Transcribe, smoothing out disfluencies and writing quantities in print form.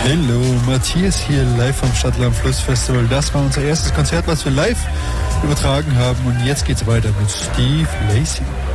Hallo, Matthias hier live vom Stadtland Fluss Festival. Das war unser erstes Konzert, was wir live übertragen haben. Und jetzt geht's weiter mit Steve Lacy.